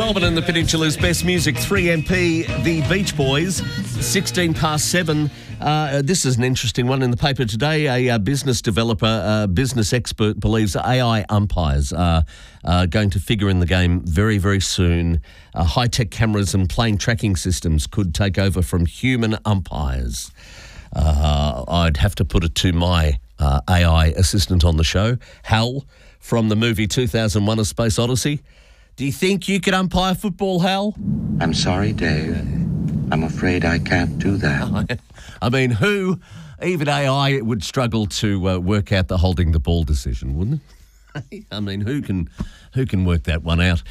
Melbourne and the Peninsula's best music, 3MP, The Beach Boys, 16 past 7. This is an interesting one in the paper today. A business developer, business expert believes AI umpires are going to figure in the game very, very soon. High-tech cameras and plane tracking systems could take over from human umpires. I'd have to put it to my AI assistant on the show, Hal, from the movie 2001: A Space Odyssey. Do you think you could umpire football, Hal? I'm sorry, Dave. I'm afraid I can't do that. I mean, even AI would struggle to work out the holding the ball decision, wouldn't it? I mean, who can work that one out?